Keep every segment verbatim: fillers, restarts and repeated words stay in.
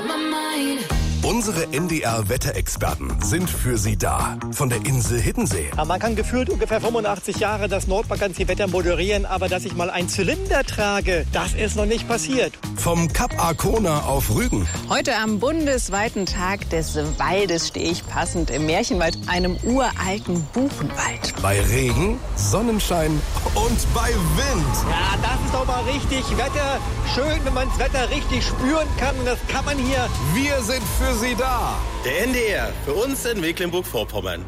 Unsere N D R-Wetterexperten sind für Sie da. Von der Insel Hiddensee. Ja, man kann gefühlt ungefähr fünfundachtzig Jahre das Nordmagazin-Wetter moderieren, aber dass ich mal einen Zylinder trage, das ist noch nicht passiert. Vom Kap Arkona auf Rügen. Heute am bundesweiten Tag des Waldes stehe ich passend im Märchenwald, einem uralten Buchenwald. Bei Regen, Sonnenschein und bei Wind. Ja, das ist doch mal richtig Wetter. Schön, wenn man das Wetter richtig spüren kann. Und das kann man hier. Wir sind für Sie da. Der N D R, für uns in Mecklenburg-Vorpommern.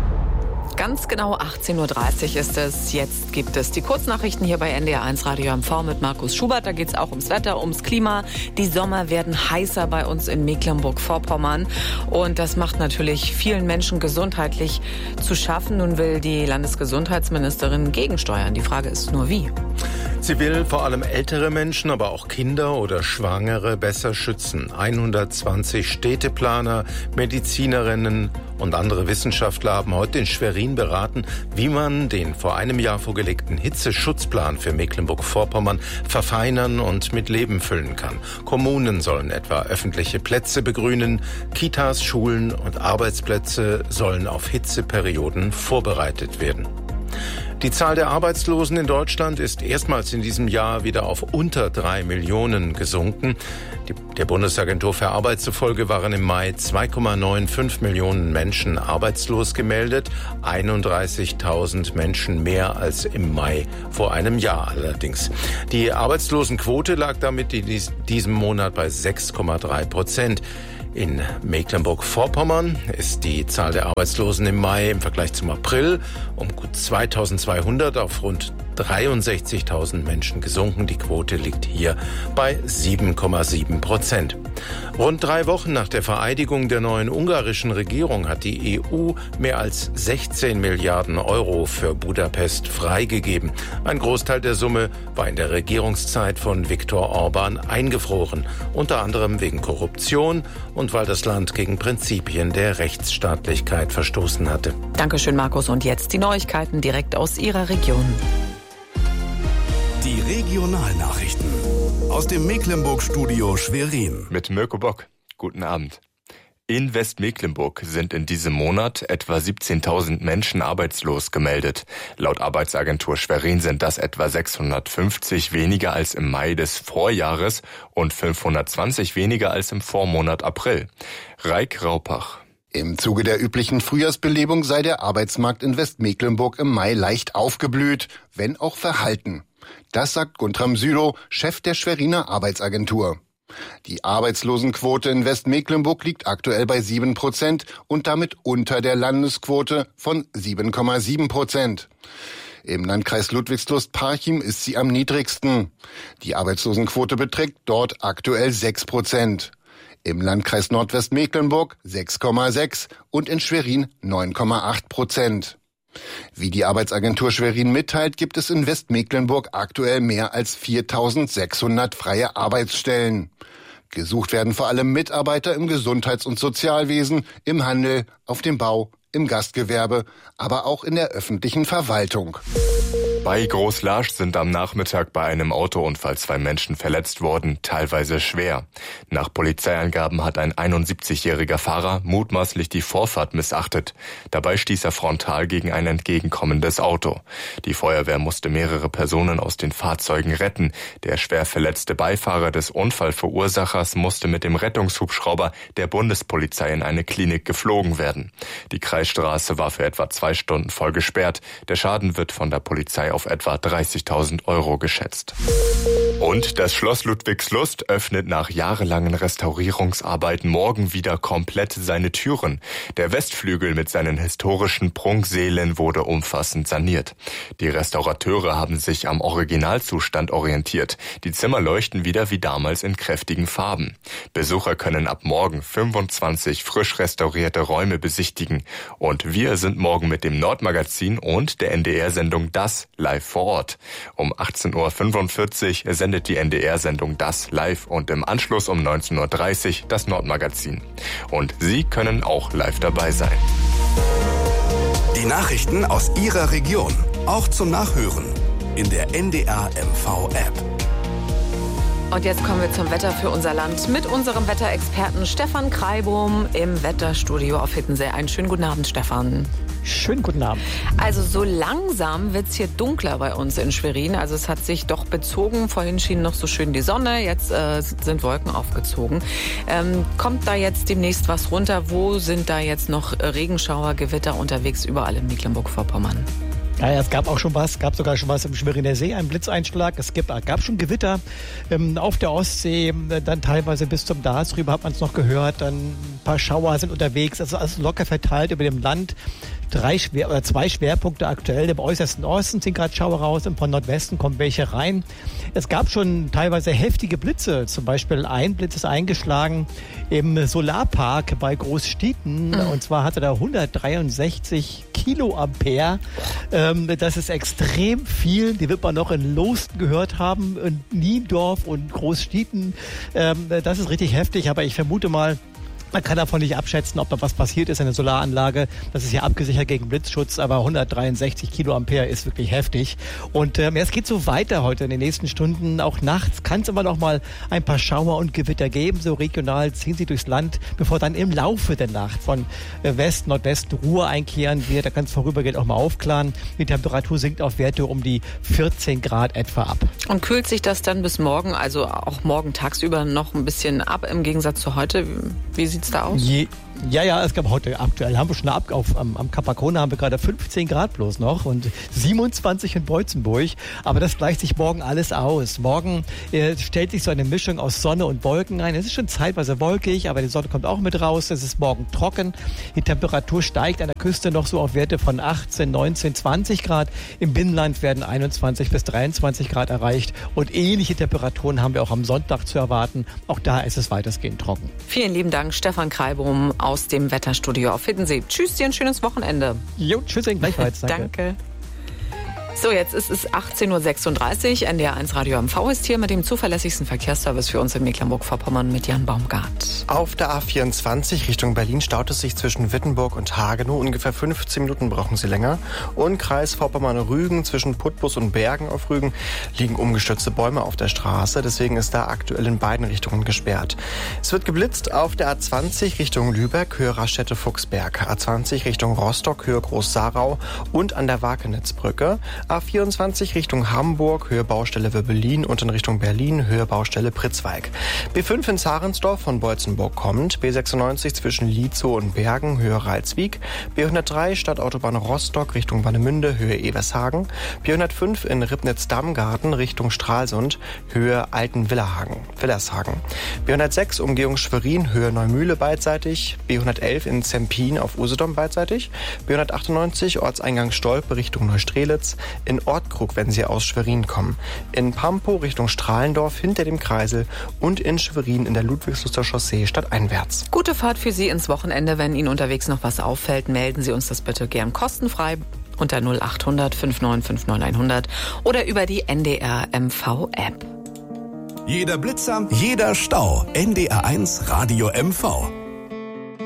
Ganz genau achtzehn Uhr dreißig ist es. Jetzt gibt es die Kurznachrichten hier bei N D R eins Radio M V mit Markus Schubert. Da geht es auch ums Wetter, ums Klima. Die Sommer werden heißer bei uns in Mecklenburg-Vorpommern. Und das macht natürlich vielen Menschen gesundheitlich zu schaffen. Nun will die Landesgesundheitsministerin gegensteuern. Die Frage ist nur, wie? Sie will vor allem ältere Menschen, aber auch Kinder oder Schwangere besser schützen. hundertzwanzig Städteplaner, Medizinerinnen und andere Wissenschaftler haben heute in Schwerin beraten, wie man den vor einem Jahr vorgelegten Hitzeschutzplan für Mecklenburg-Vorpommern verfeinern und mit Leben füllen kann. Kommunen sollen etwa öffentliche Plätze begrünen, Kitas, Schulen und Arbeitsplätze sollen auf Hitzeperioden vorbereitet werden. Die Zahl der Arbeitslosen in Deutschland ist erstmals in diesem Jahr wieder auf unter drei Millionen gesunken. Die, der Bundesagentur für Arbeit zufolge waren im Mai zwei Komma fünfundneunzig Millionen Menschen arbeitslos gemeldet, einunddreißigtausend Menschen mehr als im Mai vor einem Jahr allerdings. Die Arbeitslosenquote lag damit in diesem Monat bei sechs Komma drei Prozent. In Mecklenburg-Vorpommern ist die Zahl der Arbeitslosen im Mai im Vergleich zum April um gut zweitausendzweihundert auf rund dreiundsechzigtausend Menschen gesunken. Die Quote liegt hier bei sieben Komma sieben Prozent. Rund drei Wochen nach der Vereidigung der neuen ungarischen Regierung hat die E U mehr als sechzehn Milliarden Euro für Budapest freigegeben. Ein Großteil der Summe war in der Regierungszeit von Viktor Orban eingefroren, unter anderem wegen Korruption und weil das Land gegen Prinzipien der Rechtsstaatlichkeit verstoßen hatte. Dankeschön, Markus. Und jetzt die Neuigkeiten direkt aus Ihrer Region. Die Regionalnachrichten aus dem Mecklenburg-Studio Schwerin. Mit Mirko Bock. Guten Abend. In Westmecklenburg sind in diesem Monat etwa siebzehntausend Menschen arbeitslos gemeldet. Laut Arbeitsagentur Schwerin sind das etwa sechshundertfünfzig weniger als im Mai des Vorjahres und fünfhundertzwanzig weniger als im Vormonat April. Raik Raupach. Im Zuge der üblichen Frühjahrsbelebung sei der Arbeitsmarkt in Westmecklenburg im Mai leicht aufgeblüht, wenn auch verhalten. Das sagt Guntram Sülow, Chef der Schweriner Arbeitsagentur. Die Arbeitslosenquote in Westmecklenburg liegt aktuell bei sieben Prozent und damit unter der Landesquote von sieben Komma sieben Prozent. Im Landkreis Ludwigslust-Parchim ist sie am niedrigsten. Die Arbeitslosenquote beträgt dort aktuell sechs Prozent. Im Landkreis Nordwestmecklenburg sechs Komma sechs und in Schwerin neun Komma acht Prozent. Wie die Arbeitsagentur Schwerin mitteilt, gibt es in Westmecklenburg aktuell mehr als viertausendsechshundert freie Arbeitsstellen. Gesucht werden vor allem Mitarbeiter im Gesundheits- und Sozialwesen, im Handel, auf dem Bau, im Gastgewerbe, aber auch in der öffentlichen Verwaltung. Bei Großlarsch sind am Nachmittag bei einem Autounfall zwei Menschen verletzt worden, teilweise schwer. Nach Polizeiangaben hat ein einundsiebzigjähriger Fahrer mutmaßlich die Vorfahrt missachtet. Dabei stieß er frontal gegen ein entgegenkommendes Auto. Die Feuerwehr musste mehrere Personen aus den Fahrzeugen retten. Der schwer verletzte Beifahrer des Unfallverursachers musste mit dem Rettungshubschrauber der Bundespolizei in eine Klinik geflogen werden. Die Kreisstraße war für etwa zwei Stunden voll gesperrt. Der Schaden wird von der Polizei auf etwa dreißigtausend Euro geschätzt. Und das Schloss Ludwigslust öffnet nach jahrelangen Restaurierungsarbeiten morgen wieder komplett seine Türen. Der Westflügel mit seinen historischen Prunksälen wurde umfassend saniert. Die Restaurateure haben sich am Originalzustand orientiert. Die Zimmer leuchten wieder wie damals in kräftigen Farben. Besucher können ab morgen fünfundzwanzig frisch restaurierte Räume besichtigen. Und wir sind morgen mit dem Nordmagazin und der N D R-Sendung Das live vor Ort. Um achtzehn Uhr fünfundvierzig sendet die N D R-Sendung Das live und im Anschluss um neunzehn Uhr dreißig das Nordmagazin. Und Sie können auch live dabei sein. Die Nachrichten aus Ihrer Region, auch zum Nachhören in der N D R M V-App. Und jetzt kommen wir zum Wetter für unser Land mit unserem Wetterexperten Stefan Kreibum im Wetterstudio auf Hiddensee. Einen schönen guten Abend, Stefan. Schönen guten Abend. Also so langsam wird es hier dunkler bei uns in Schwerin. Also es hat sich doch bezogen. Vorhin schien noch so schön die Sonne, jetzt äh, sind Wolken aufgezogen. Ähm, kommt da jetzt demnächst was runter? Wo sind da jetzt noch Regenschauer, Gewitter unterwegs? Überall in Mecklenburg-Vorpommern. Ja, ja, es gab auch schon was, gab sogar schon was im Schweriner See, einen Blitzeinschlag. Es gibt, gab schon Gewitter ähm, auf der Ostsee, dann teilweise bis zum Darß rüber hat man es noch gehört. Dann ein paar Schauer sind unterwegs, also alles locker verteilt über dem Land. Drei Schwer oder zwei Schwerpunkte aktuell. Im äußersten Osten ziehen gerade Schauer raus und von Nordwesten kommen welche rein. Es gab schon teilweise heftige Blitze. Zum Beispiel ein Blitz ist eingeschlagen im Solarpark bei Großstieten. Mhm. Und zwar hatte da hundertdreiundsechzig Kiloampere. Ähm, das ist extrem viel. Die wird man noch in Losten gehört haben, in Niendorf und Großstieten. Ähm, das ist richtig heftig, aber ich vermute mal, man kann davon nicht abschätzen, ob da was passiert ist in der Solaranlage. Das ist ja abgesichert gegen Blitzschutz, aber hundertdreiundsechzig Kiloampere ist wirklich heftig. Und ähm, es geht so weiter heute in den nächsten Stunden. Auch nachts kann es immer noch mal ein paar Schauer und Gewitter geben. So regional ziehen sie durchs Land, bevor dann im Laufe der Nacht von äh, West, Nordwest Ruhe einkehren wird. Da kann es vorübergehend auch mal aufklaren. Die Temperatur sinkt auf Werte um die vierzehn Grad etwa ab. Und kühlt sich das dann bis morgen, also auch morgen tagsüber noch ein bisschen ab im Gegensatz zu heute? Wie sieht es da aus? Je, ja, ja, es gab heute aktuell, haben wir schon ab, auf, am, am Capacona haben wir gerade fünfzehn Grad bloß noch und siebenundzwanzig in Beutzenburg. Aber das gleicht sich morgen alles aus. Morgen äh, stellt sich so eine Mischung aus Sonne und Wolken ein. Es ist schon zeitweise wolkig, aber die Sonne kommt auch mit raus. Es ist morgen trocken. Die Temperatur steigt an der Küste noch so auf Werte von achtzehn, neunzehn, zwanzig Grad. Im Binnenland werden einundzwanzig bis dreiundzwanzig Grad erreicht. Und ähnliche Temperaturen haben wir auch am Sonntag zu erwarten. Auch da ist es weitestgehend trocken. Vielen lieben Dank, Stefan Kreibum aus dem Wetterstudio auf Hiddensee. Tschüss, dir ein schönes Wochenende. Jo, tschüss, gleichfalls. Danke. Danke. So, jetzt ist es achtzehn Uhr sechsunddreißig. N D R eins Radio M V ist hier mit dem zuverlässigsten Verkehrsservice für uns in Mecklenburg-Vorpommern mit Jan Baumgart. Auf der A vierundzwanzig Richtung Berlin staut es sich zwischen Wittenburg und Hagenow. Ungefähr fünfzehn Minuten brauchen Sie länger. Und Kreis Vorpommern-Rügen zwischen Putbus und Bergen auf Rügen liegen umgestürzte Bäume auf der Straße. Deswegen ist da aktuell in beiden Richtungen gesperrt. Es wird geblitzt auf der A zwanzig Richtung Lübeck, Höhe Raststätte-Fuchsberg. A zwanzig Richtung Rostock, Höhe Groß-Sarau und an der Wakenitzbrücke. A vierundzwanzig Richtung Hamburg, Höhe Baustelle Wirbelin und in Richtung Berlin, Höhe Baustelle Pritzwalk. B fünf in Zarensdorf von Beutzenburg kommt, B sechsundneunzig zwischen Lietzow und Bergen, Höhe Reitswijk, B hundertdrei Stadtautobahn Rostock Richtung Warnemünde, Höhe Evershagen, B hundertfünf in Ribnitz-Dammgarten Richtung Stralsund, Höhe Altenwillerhagen, Willershagen, B hundertsechs Umgehung Schwerin, Höhe Neumühle beidseitig, B hundertelf in Zempin auf Usedom beidseitig, B hundertachtundneunzig Ortseingang Stolpe Richtung Neustrelitz, in Ortkrug, wenn Sie aus Schwerin kommen, in Pampow Richtung Strahlendorf hinter dem Kreisel und in Schwerin in der Ludwigsluster Chaussee stadteinwärts. Gute Fahrt für Sie ins Wochenende. Wenn Ihnen unterwegs noch was auffällt, melden Sie uns das bitte gern kostenfrei unter null achthundert fünfundneunzig neunundfünfzig hundert oder über die N D R M V App. Jeder Blitzer, jeder Stau. N D R eins Radio M V.